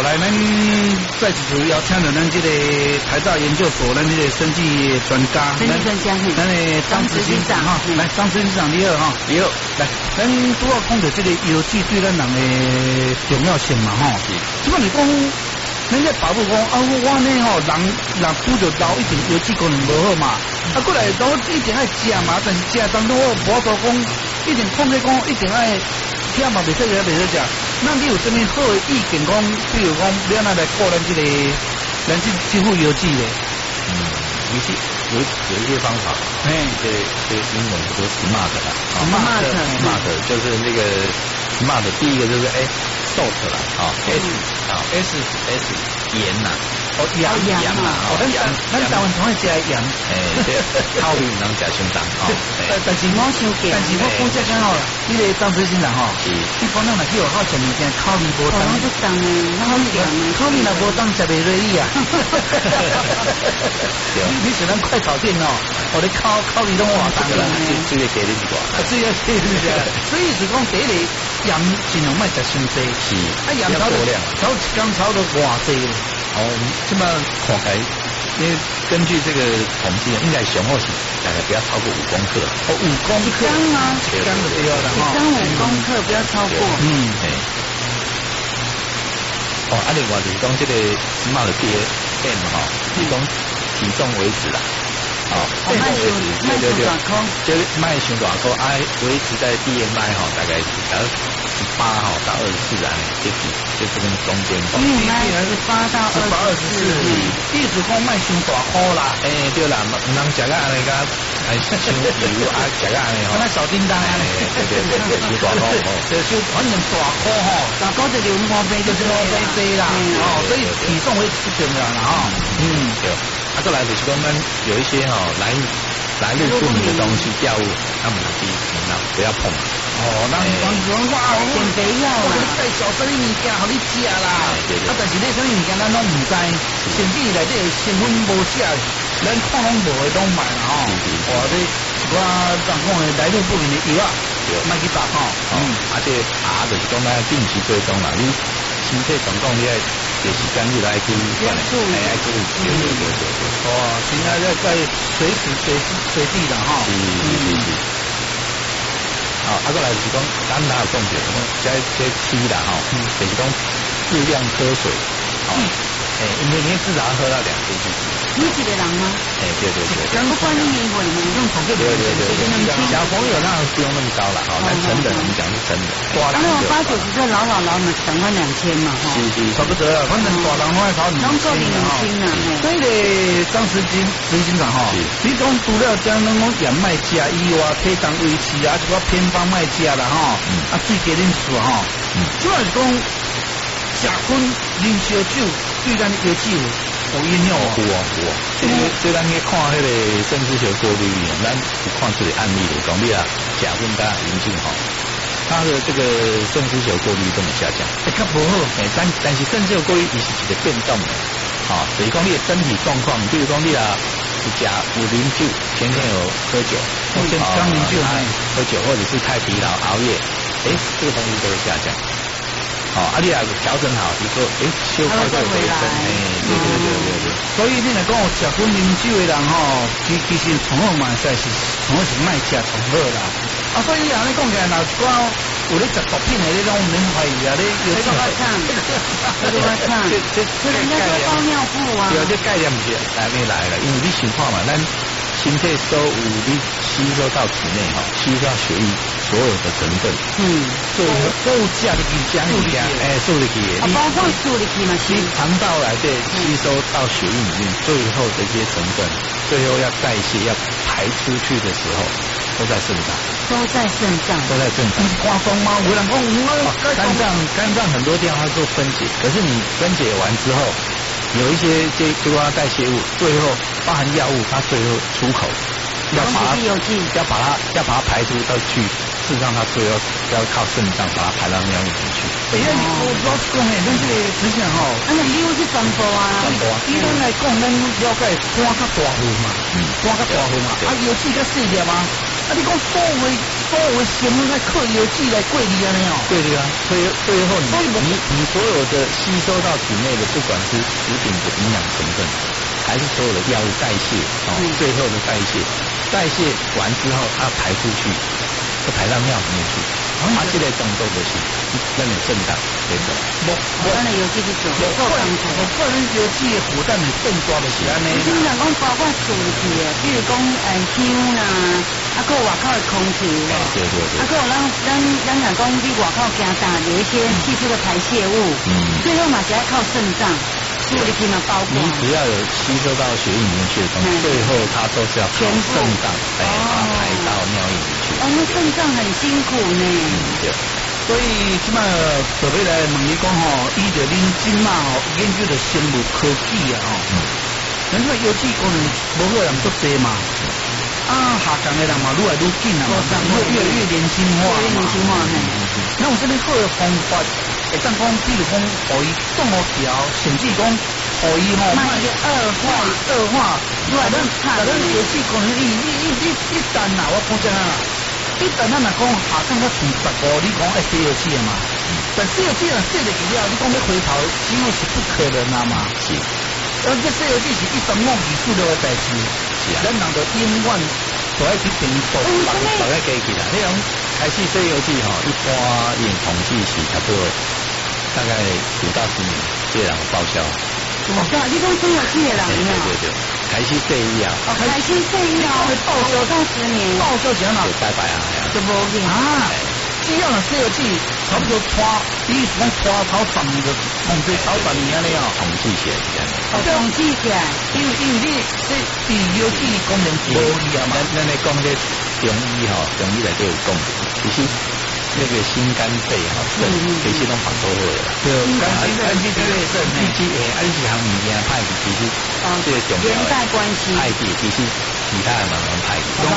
后来咱再次邀请了咱这个台大研究所，咱这个生技专家，咱的张执行长哈，来，张执行长你好哈， 你好， 来，咱主要讲的这个药剂对咱人的重要性嘛哈，即摆你讲，咱在爸母讲啊，我呢吼，人拄着老一定药剂功能无好嘛，啊，过来都一定爱食嘛，但是食当中我无多讲，一定控制讲一定爱。听嘛，袂使也袂使食。那你有什么好的意见讲？比如讲，要哪来过咱这副药剂的？ 有一些方法。这英文叫做 SMART 啦。SMART 就是那个 SMART， 第一个就是salt 啦，S 盐呐。 盐嘛，咱台湾从来食盐， 烤鱼能食相当但是我讲这个吼，你个张执行长吼，一般人若去学校食物件，烤鱼无当，烤鱼若无当食袂落去啊。你是咱快炒店哦，我咧烤鱼拢活当啦， 水要加你一寡， 所以是讲第一个盐尽量莫食伤济，盐炒一缸炒到偌济咧。 这么看起来，因为根据这个统计，应该上好是大概不要超过5公克。 5公克吗？ 一缸就对了哈。 一缸5公克，不要超过。 另外就是讲这个 SMART PM 哈，是讲体重为止啦。 卖熊大颗， 就是卖熊大颗，维持在 BMI 大概18到24啊，就这个中间。 18到24， 意思讲卖伤大颗啦。 对啦，唔能食个安尼个，伤油啊，食个安尼那小叮当。 对，伤大颗就反正大颗大颗就5公杯， 就是5公杯啦。所以体重会不重要啦哈。 对。再来就是讲，有一些来路不明的东西药物，那么不要碰。 人讲哇， 减肥药啦， 介绍什么物件互你食啦。但是那什么物件咱拢唔知，甚至内底成分无写，咱看拢无会拢买啦吼。这我人讲的来路不明的药啊，卖去打吼。 就是讲咱定期追踪啦，你身体状况你爱第时间你来去注意。 现在在随时随地的哈。 过来就是讲，咱哪有重点？这期啦就是讲适量喝水。因为你至少喝到2杯之水。 你一个人吗？ 对。 不管你年龄，用同个对。小朋友那不用那么高了但成人我们讲是成人。 那我80-90岁老们2万2000嘛是差不多了，反正大人拢爱炒 2000啊。 所以咧，张执行长哈，你讲除了将咱讲盐卖食以外，体重维持啊，一个偏方卖食啦哈，水加啉水哈，主要是讲食薰啉烧酒对咱药剂有影响哦。 有。所以咱去看那个肾丝球过滤里，咱有看出的案例来讲，你啊食薰加饮酒它的这个肾丝球过滤都有下降。 较不好， 但是肾丝球过滤也是一个变动的，所以讲你的身体状况，比如讲你啊有啉酒，天天有喝酒， 刚啉酒喝酒或者是太疲劳熬夜，这个东西都会下降。你啊调整好，你说修快会回升，对。 所以你来讲，食薰啉酒的人其实从好嘛，是卖食从好啦。所以你讲起来，若有咧食毒品的，你拢免怀疑啊！你有这个这人家说包尿布啊， 这概念不是还没来了，因为你想看嘛，咱身体所有你吸收到体内吸收到血液所有的成分， 所有加入去， 受力气， 包括受力气嘛， 其实肠道来对吸收到血液里面，最后这些成分，最后要代谢要排出去的时候，都在肾脏。 刮风吗？有人讲， 肝脏很多地方它做分解，可是你分解完之后，有一些就要代谢物，最后包含药物，它最后出口要把它排出到去，事实上它最后要靠肾脏把它排到尿液里去。 我老实讲咱这个之前那你有去传播啊？ 以咱来讲，咱了解肝较大份嘛，药剂较细粒嘛。你讲所谓所有的成分来靠药剂来过滤安尼哦。 对啊，最后你所有的吸收到体内的，不管是食品的营养成分，还是所有的药物代谢最后的代谢完之后，它排出去，就排到尿里面去。它这个动作就是咱的肾脏，对不对？ 咱的药剂去做， 我个人药剂的负担的更大的是安尼。 基本上讲包括素气的，比如讲香啦，还有外口的空气对。 还有咱讲讲你外口加大有一些气出的排泄物，最后嘛是要靠肾脏。你只要有吸收到血液里面去的东西，最后它都是要靠肾脏把它排到尿液里去。 那肾脏很辛苦呢。 对。 所以即摆特别来问你讲吼，依着恁今嘛研究的生物科技啊咱这药剂可能无好人做多嘛。下降的人嘛愈来愈紧啊，会越来越年轻化。那有这个好的方法，会当讲，比如讲，互伊冻好条，甚至讲，互伊卖个恶化，咱药剂可能一旦啊，我讲真啊，一旦咱若讲下降到从15，你讲洗药剂嘛，但洗药剂若洗得起了，你讲要回头，几乎是不可能啊嘛。是。这洗药剂是1.5技术的代志，咱人就永远都爱去平复， 大概记起来。那种开始洗药剂一般用统计是差不多大概5到10年，这人有报销。 你讲洗药剂的人对，开始洗以后， 开始洗以后报销到10年， 报销钱哪？ 拜拜啊， 就无用啊。只要若洗药剂，差不多你是讲拖头10年，控制到10年了哦。 统计起来是这样。 统计起来， 因为你这药剂功能无力啊嘛。 咱来讲这中医中医内底有讲，其实那个心肝肺肾其实拢绑都好的啦。 对，肝气对肾， 你是行物件派其实这个重要连带关系。 派系其实其他的慢慢派。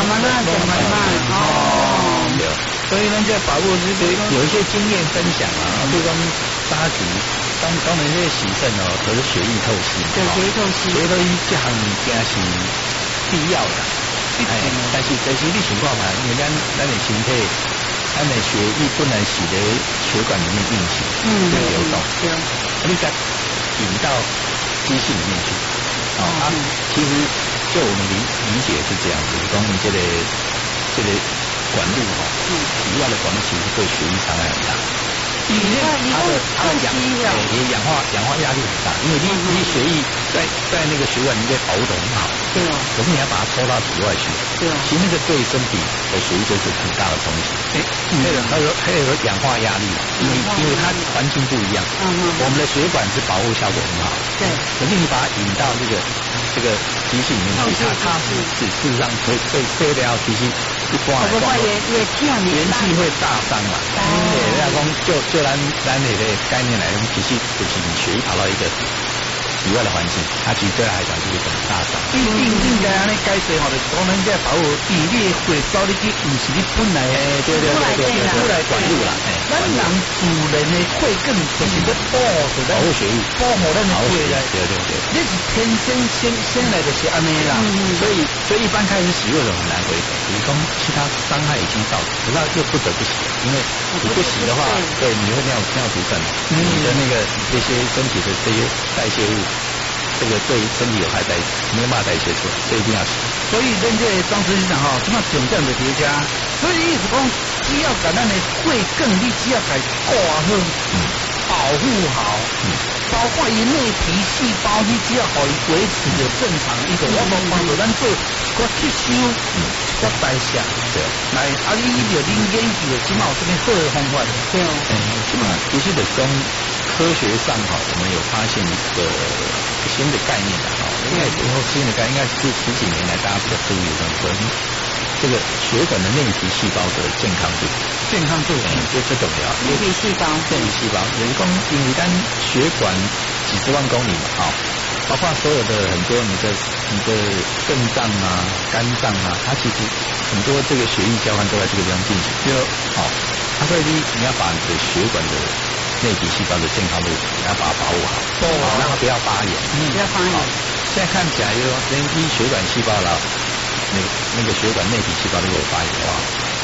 对。所以咱这把握这个有一些经验分享啊，比如讲沙棘，当然这个洗肾可是血液透析， 对，血液透析这项物件是必要的。但是你想看嘛，因为咱的身体，咱的血液不能使得血管里面运行，流动，你再引到机器里面去。其实就我们理解是这样子，讲你这个管路体外的管路其实对血液伤害很大。它的氧化压力很大，因为你血液在那个血管里面保护得很好， 对哦。 可是你要把它抽到体外去， 对哦。 其实那个对身体的血液就是很大的冲击。还有氧化压力，因为它环境不一样。我们的血管是保护效果很好， 对。 可是你把它引到这个机器里面去，它是事实上会掉机器一关来关，元气会大伤嘛。对，人家讲就咱那个概念来讲，其实就是你血液跑到一个体外的环境，它其实对它来讲就是很大伤。 应该安尼解释就是讲咱这保护以你的回收你去，不是你本来对，出来管路啦。 咱人自然的血管就是要保护血液， 保护咱的血液。 对。 你是天生来就是安尼啦。 所以一般开始洗为什么很难回头？比如说其他伤害已经造成，可是又不得不洗，因为你不洗的话，对你会尿毒症，你的那个这些身体的这些代谢物，这个对身体有害没有办法代谢出来，所以一定要洗。 所以咱这张执行长这么重点的叠加，所以意思讲，只要把咱的血管，你只要给挂好，保护好，包括伊内皮细胞，你只要可以维持着正常一个，我帮助咱做个吸收，个代谢，对，来你就恁研究的，起码有这个好的方法， 对哦， 起码其实的从科学上我们有发现一个新的概念的应该以后新的概念应该是10几年来大家比较注意的说，这个血管的内皮细胞的健康度，这最重要。 内皮细胞， 有一公因为咱血管几十万公里嘛，包括所有的很多你的肾脏啊、肝脏啊，它其实很多这个血液交换都在这个地方进行。所以你要把你的血管的内皮细胞的健康度，你要把它保护好，让它不要发炎。 不要发炎。 现在看起来连血管细胞了，那个血管内皮细胞如果有发炎的话，它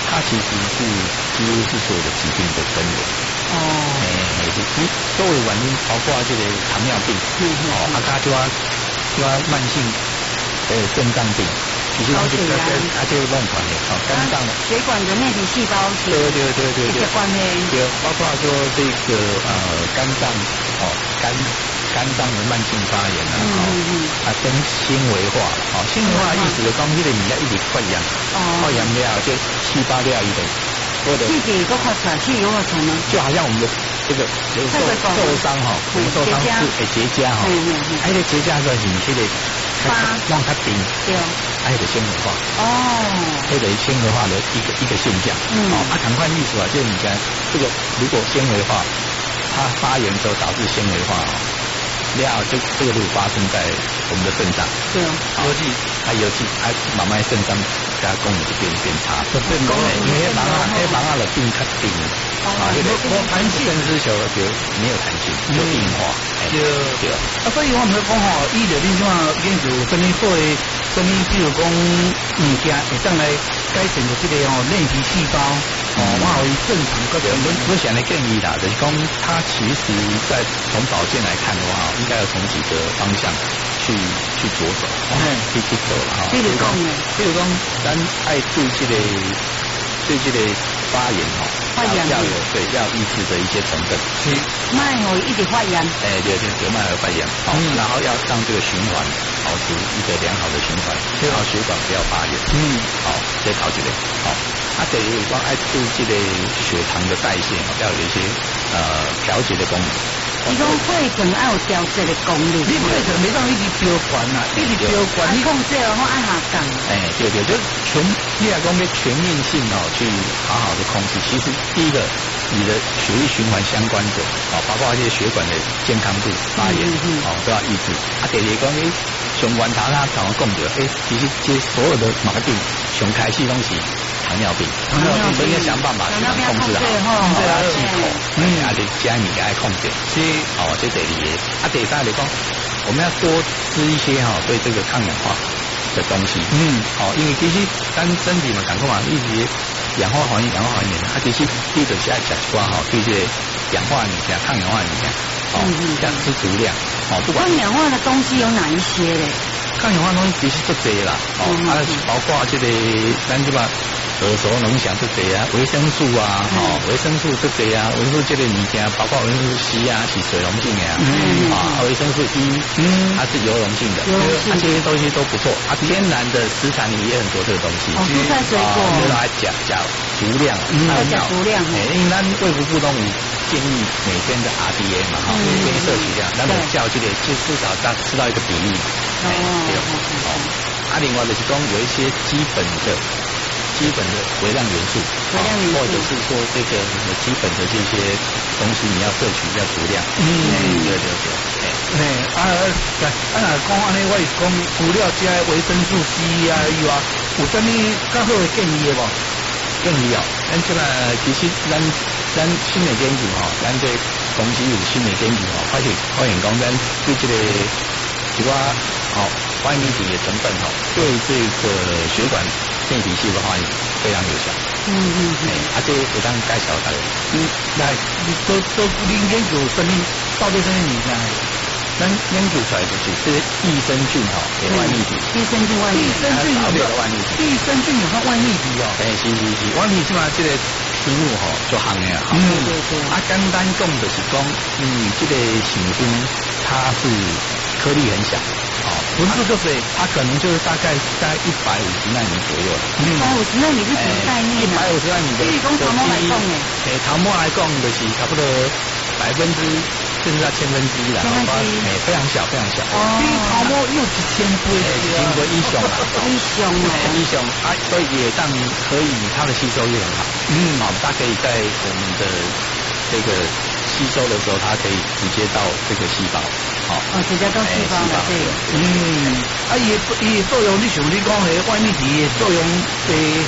它其实是几乎是所有的疾病的根源。哦，你周围原因包括这个糖尿病，它就要慢性肾脏病，其实它就乱传的，肝脏血管的内皮细胞是， 对， 血管的， 对，包括说这个肝脏肝脏的慢性发炎跟纤维化，纤维化意思就讲这个物件一直发炎，发炎了就细胞了一个，或者气体都快出来，气体有没有从呢？ 就好像我们的这个受伤我们受伤是结痂这个结痂的是这个让它顶， 对， 还有个纤维化，这个纤维化的一个现象，赶快意思就是你看这个如果纤维化，它发炎之后导致纤维化这个如果发生在我们的肾脏， 对， 油气，慢慢肾脏加功能就变差，因为黑房的病它顶， 没弹性， 肾失球就没有弹性，就硬化，对。 所以我们讲医疗你怎么研究什么好的，什么比如讲物件会当来改善的这个内皮细胞，我有正常个。 我想的建议啦，就是讲它其实在从保健来看的话，应该要从几个方向去着手，去走了哈。 比如讲， 咱爱对这个发炎要抑制的一些成分， 脉一直发炎， 对，脉发炎，然后要让这个循环保持一个良好的循环，然后血管不要发炎，这考这个第二个爱对这个血糖的代谢要有一些调节的功能。 你讲血糖要有调节的功能， 你血糖没让一直飙高啊，一直飙高， 你控制了后按下降。 对，就是你来讲全面性去好好的控制。其实第一个，你的血液循环相关的包括这些血管的健康度、发炎都要抑制。第二个上源头他常讲着，其实这所有的毛病上开始拢是糖尿病，所以要想办法去控制好，忌口，你加你该控制。这第二个。第三个讲，我们要多吃一些对这个抗氧化的东西。因为其实咱身体嘛，感觉嘛，一直氧化还原，其实你就是爱吃一寡对这个氧化物件、抗氧化物件，要吃足量。不管抗氧化的东西有哪一些嘞？ 抗氧化东西其实就多啦，包括这个咱这把耳熟能详就多维生素维生素就多维生素这个物件，包括维生素 C 是水溶性的维生素 E 它是油溶性的，这些东西都不错天然的食材里也很多这个东西， 蔬菜水果就来讲足量， 讲足量， 因为咱卫福部都建议每天的 RDA 嘛建议摄取量，那么叫这个至少要吃到一个比例另外就是说有一些基本的微量元素，或者是说这个基本的这些东西你要摄取要足量。 讲安尼我是讲除了这维生素 C 有什么较好的建议的无？ 建议咱这个其实咱新的研究咱这公司有新的研究发现讲咱对这个一寡外面体的成分对这个血管内皮细胞发炎非常有效。这我当介绍大家。 来，都您研究什么？到底什么物件？ 咱研究出来就是这个益生菌的外泌体。 益生菌外泌体。 益生菌有它外泌体是。外泌起码这个题目就行的简单讲就是讲，这个细菌它是颗粒很小。不是就是它可能就是大概在150纳米左右 150纳米是什么概念呢 ？150纳米的糖膜来讲糖膜来讲就是差不多甚至到1/1000啦，非常小。 比糖膜又1000倍以上所以也让可以它的吸收也很好。它可以在我们的这个吸收的时候，它可以直接到这个细胞。 直接到细胞了，对。 伊作用，你像你讲的外泌体的作用，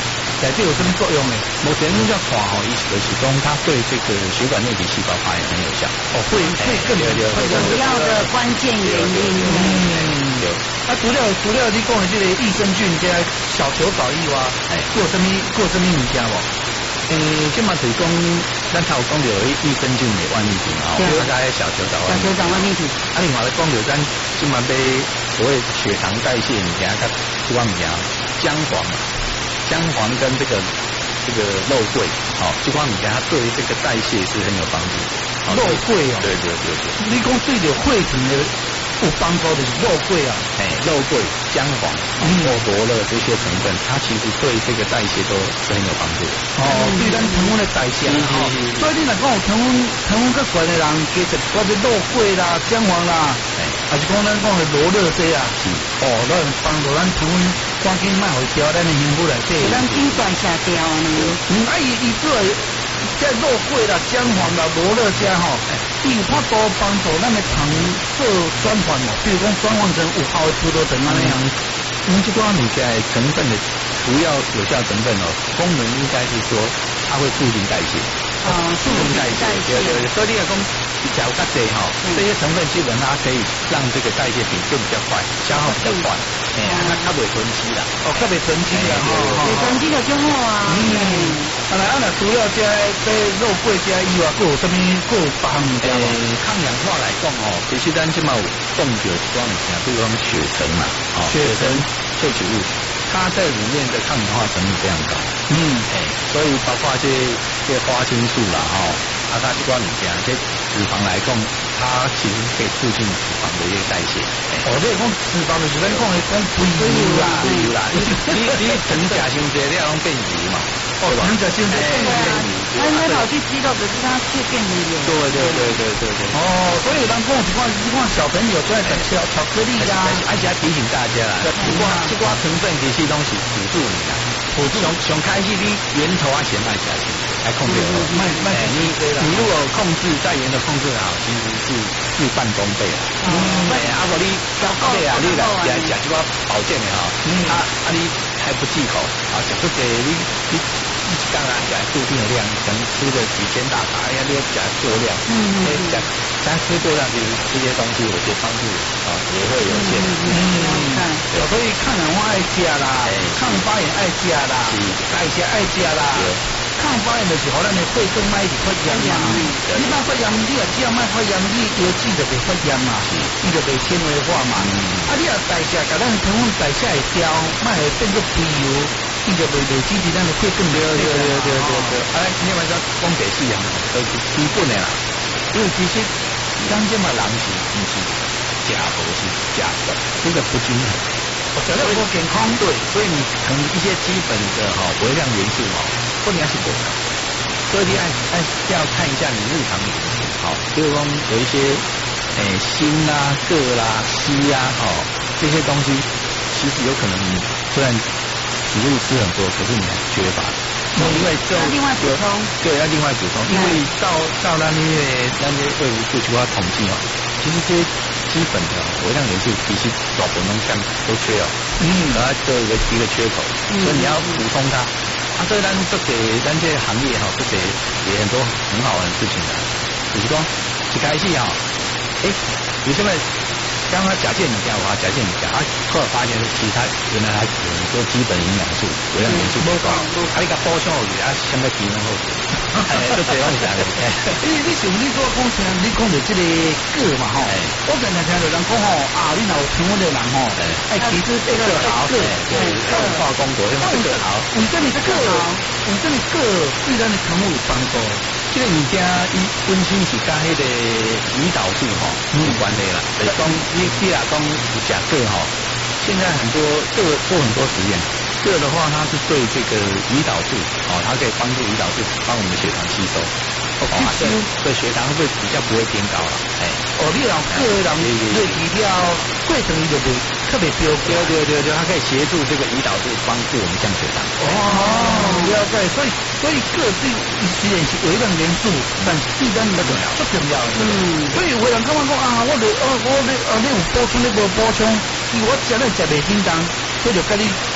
对有什么作用呢？ 目前要看吼，意思就是讲它对这个血管内皮细胞发炎很有效。 会更有主要的关键原因。 除了你讲的这个益生菌加小球藻以外，过什么物件无？ 即嘛就是讲，咱头讲到益生菌的万利体嘛，大家小球藻万利体。另外咧讲到咱即嘛被所谓血糖代谢物件，它这款物件姜黄跟这个肉桂，这款物件它对于这个代谢是很有帮助的。 肉桂哦， 对， 你讲对着血糖的有帮助的是肉桂啊， 肉桂、姜黄、罗勒这些成分，它其实对这个代谢都是很有帮助的。 对咱糖分的代谢。所以你若讲有糖分较悬的人，加食多啲肉桂啦、姜黄啦，还是讲咱讲的罗勒这啊，咱帮助咱糖分赶紧卖回调咱的幸福来对。 咱紧断下掉呢。 伊做这肉桂啦、姜黄啦、罗勒这伊有法度帮助咱的糖做转换嘛，比如讲转换成有效的葡萄糖那样。 这款物件成分的主要有效成分功能应该是说它会促进代谢。促进代谢，对。所以你来讲，假如较济这些成分基本上它可以让这个代谢变比较快，消耗比较快，它袂囤积啦。 较袂囤积啦， 袂囤积就就好啊。 除了这肉桂这以外，还有什么？还有别项物件抗氧化来讲其实咱即嘛有讲到一种物件，比如讲血橙嘛，血橙萃取物，它在里面的抗氧化成分非常高。所以包括这花青素啦，它这款物件，这脂肪来讲，它其实可以促进脂肪的一个代谢。 这讲脂肪就是咱讲的讲肥油啦， 你等食伤济，你要拢变油嘛。 等食伤济变油。 他应该跑去肌肉，可是他却变成油。 对。 所以有人讲一款小朋友最爱吃巧克力啦， 而且要提醒大家啦，这款成分其实拢是辅助你啦。从开始你源头先卖下去，来控制。你如果控制在源头控制好，其实是事半功倍啊。如果你你来吃这款保健的你还不忌口吃不济你一刚来讲固定的量，可能吃个几千大卡，你要加过量，但吃过量其实这些东西我觉得帮助也会有限。 所以抗氧化爱吃啦，抗发炎爱吃啦，代谢爱吃啦。抗发炎的时候，咱的肺更卖一点发炎嘛。你卖发炎，你也只要卖发炎，你油脂就袂发炎嘛，伊就袂纤维化嘛。你也代谢，甲咱糖分代谢会掉，卖会变做肥油。伊就袂累积伫咱的血更对。 你嘛说讲第四样，就是基本的啦。因为其实咱这嘛人是不是食无是食的，这个不均衡。 食了不健康， 对，所以你可能一些基本的微量元素不然是不够。所以你要看一下你日常的饮食，比如说有一些锌啦、铬啦、硒啊，这些东西，其实有可能你虽然食物吃很多，可是你缺乏，因为要另外补充。 对，要另外补充，因为照那些卫福部去统计其实这些基本的微量元素其实大部分都缺然后都有一个缺口，所以你要补充它。所以咱这个行业这些也很多很好玩的事情的，就是说一开始有什么？刚刚假借你家假借你家后来发现其他原来还有很多基本营养素、微量元素不高，你个补充去相对平衡好些，都这样子。 你想你做工程，你讲到这个铬嘛我常常听到人讲你若有听我的人爱提出这个铬， 化工作用这个好， 为什么这个为什么铬对咱的肠胃有帮助？ 这个物件伊本身是跟迄个胰岛素有关系啦。就是讲你讲有食铬现在很多做很多实验，铬的话它是对这个胰岛素它可以帮助胰岛素帮我们血糖吸收，对血糖会比较不会偏高了。 你若铬的人对治疗过程就会特别标高， 对，它可以协助这个胰岛素帮助我们降血糖。 了解，所以铬对虽然是微量元素，但是对咱那个最重要的。所以有人感觉讲我你有补充，你无补充，我食袂叮当，所以就跟你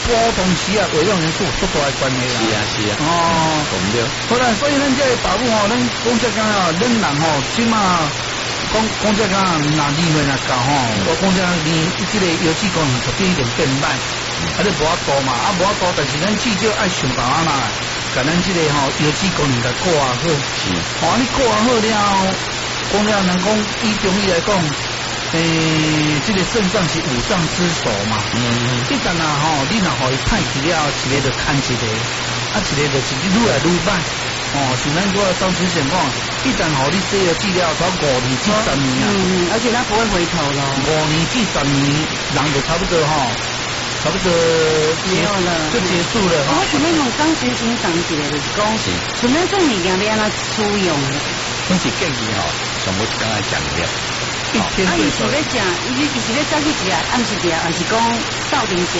波动时啊，微量元素足大的关系啦。 是啊。 哦， 对。 好啦，所以咱这个爸母吼，咱讲这讲啊，咱人吼，起码讲这讲拿利润啊高吼，我讲这你这个油脂功能特别一点变歹，啊你无法度嘛，啊无法度，但是咱至少爱想办法啦，甲咱这个吼油脂功能甲过啊好。 是。 哦，你过啊好了，讲了人讲以中医来讲。这个肾脏是五脏之首嘛，一旦啊吼，你若互伊歹去了，一个就看一个，啊一个就是愈来愈歹，哦，像咱个张之前讲，一旦互你洗了治了，到5年至10年啊， 而且它不会回头咯 ，5年至10年，人就差不多吼，差不多没有了， 就结束了。 我想要用张之前讲一个就是讲，像咱这物件要安怎使用的， 阮是建议吼，全部刚才讲了。 啊，伊是要食，伊是要早去食，暗时食，还是讲到顶食？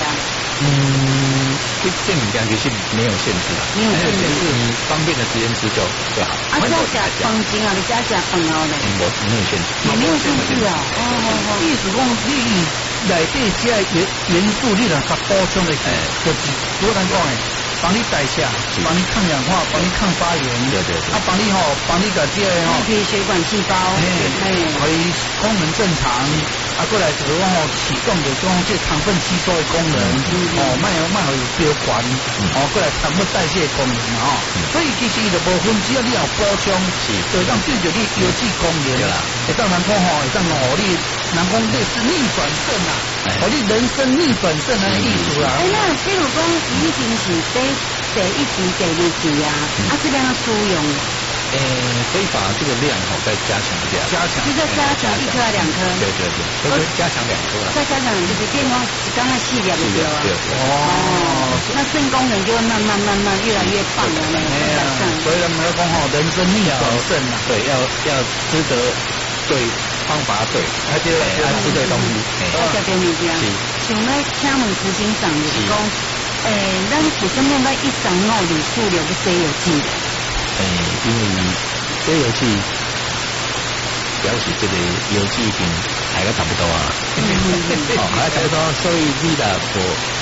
这物件其实没有限制啦， 没有限制， 你方便的时间吃就好。 啊，只要食饭前啊，你只要食饭后嘞， 没有限制， 也没有限制啊。 意思讲你内底这元素，你若甲补充的，就是多难讲诶。帮你代谢，帮你抗氧化，帮你抗发炎， 对， 啊，帮你甲这个皮血管细胞， 可以功能正常，啊，过来就是讲启动的讲这糖分吸收的功能，卖有标管，过来糖分代谢功能所以其实伊就无分，只要你有补充，就让对着你油脂功能，会当人讲会当互你，人讲类似逆转胜啊，互你人生逆转胜的意思啦。 那比如讲，已经是第一期、第二期啊，这边要使用。 可以把这个量再加强一点， 就再加强1颗还2颗？ 对，会加强2颗啦。 再加强就是变成刚才细粒的对啊。那肾功能就会慢慢越来越棒了呢。 所以我们要讲人生逆转胜啊， 对，要吃得对，方法对， 吃对东西， 吃对物件。像咧，请问执行长就是讲。咱为什么要135里数流的西游记？ 因为西游记表示这个游记已经大概差不多啊，还差不多，所以你若做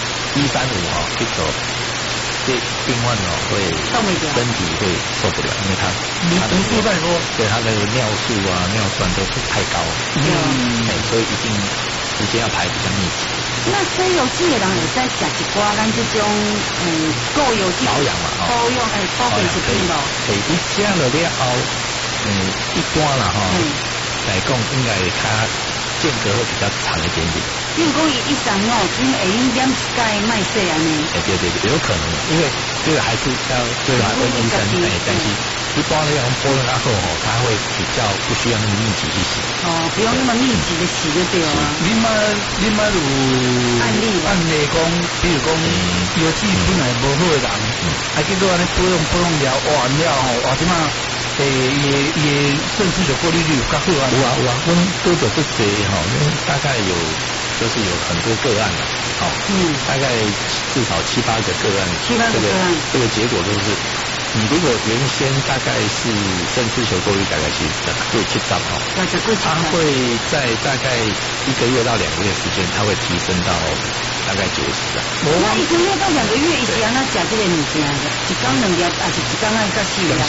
135去做，这病患会身体会受不了，因为他毒素太多， 对他的尿素啊、尿酸都是太高，所以一定时间要排比较密集。 那西游记的人会使食一寡咱这种固有剂保养嘛， 保健食品咯。 对，你食了后，一般啦来讲应该它间隔会比较长一点点。 比如讲135，因为会点钙麦色安尼。 对，有可能，因为这个还是要对啦，问医生但是一般来讲剥了后它会比较不需要那么密集去洗。 不用那么密集的洗就对了。 你有案例讲，比如讲油脂本来无好的人，结果安尼不用了，完了哇怎么？也肾丝球过滤率有较好啊。 有啊，我们多久不这大概就是有很多个案了，大概至少7、8个个案，这个结果就是，你如果原先大概是肾丝球过滤大概是7张它会在大概1个月到2个月时间，它会提升到大概90啊。 那1个月到2个月一时安那食这个物件的，一缸2粒，还是一缸爱较细的？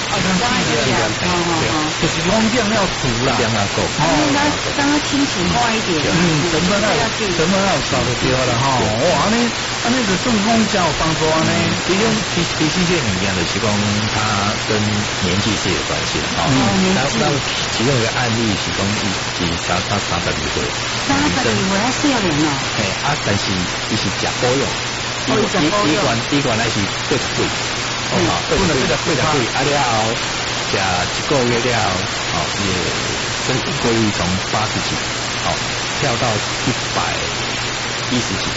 就是讲量要足啦， 量要够， 让它清醒化一点， 成本要少就对了哈。哇，安尼就算讲真有帮助安尼。 其实这物件就是讲它跟年纪是有关系的那其中一个案例是讲是他32岁 ，32岁还少年哦。 但是伊是食保养，第一罐那是80岁，80岁，了后食1个月了后，也身体过滤从80几，跳到110几。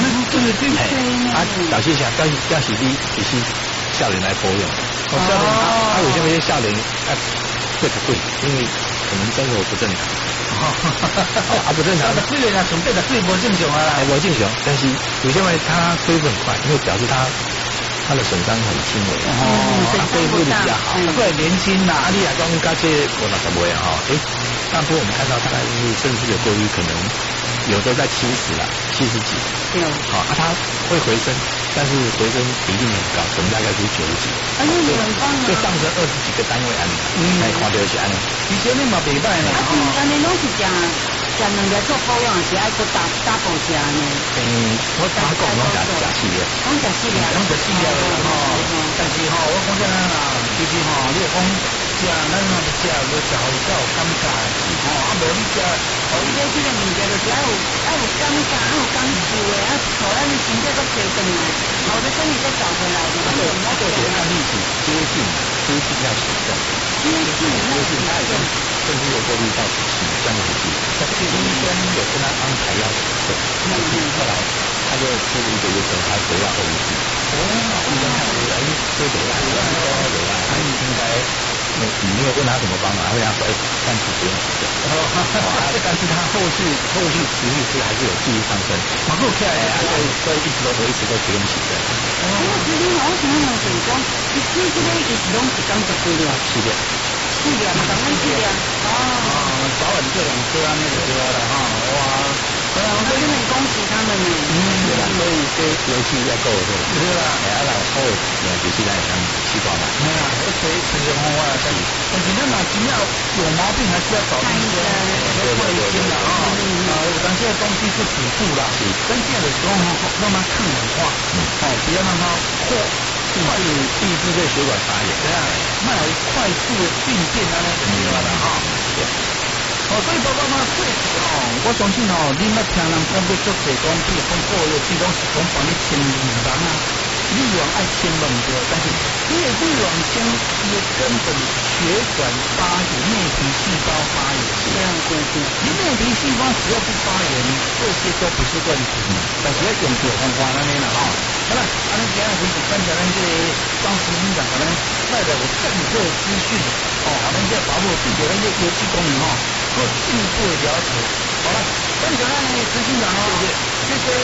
表现下，表示你其实少年来保养，为什么些少年80岁？因为可能生活不正常。不正常。 这个从80岁不正常啊， 不正常。但是为什么他恢复很快？因为表示他它的损伤很轻微，恢复力比较好， 不会年轻呐。 阿里亚刚刚这我那什么呀哈，大波我们看到大概是甚至有过于可能有的在70了，70几， 对， 好，它会回升，但是回升比例很高，可能大概是90几，就上升20几个单位安，来看到是安。 以前你嘛袂歹呢， 安尼拢是食两个做保养，是爱去打补食呢。 我打讲拢食系列， 拢食系列， 但是我讲真啦，其实你讲食咱就食好较有感觉，无你食， 伊咧这个物件就是爱有感觉，爱有感受的，互咱身体都提转来，后头身体再找回来的。 那个案例是接近要起症，接近他已经甚至有过滤到起症的地步，但是医生有跟他安排要起症，但是后来他就出了1个月之后，他回到后遗症。医生看了这个他应该。你没有问他怎么帮忙，他会说暂时不用起症，但是他后续持续是还是有继续上升， 蛮够看的， 所以一直都不用起症。 其实我想问就是讲，你这个一直拢是讲1几粒 ？4粒， 嘛，当然4粒。 早晚这2颗那个对了哈，哇！ 所以很恭喜他们呢。 所以这油气要够对吧？ 对啦， 然后油气来像气管嘛。 成功啊！但是咱真要有毛病，还是要找医生，看医生啦有当些东西是辅助啦，关键的时候让它抗氧化，不要让它抑制这血管发炎， 卖快速的病变啊那个对啦哈。所以包括说确实我相信你那听人讲要做社工，比如讲做药剂拢是讲帮你清理人啊，利用爱清拢对，但是你的利用清伊的根本血管发炎、内皮细胞发炎，这样关系。你内皮细胞只要不发炎，这些都不是问题。但是要用对方法那边了好了，今天回去分享咱这个张副院长可能带来有正确资讯咱这把握对着咱这油气功能做进一步的了解。好了，分享咱的执行长谢谢。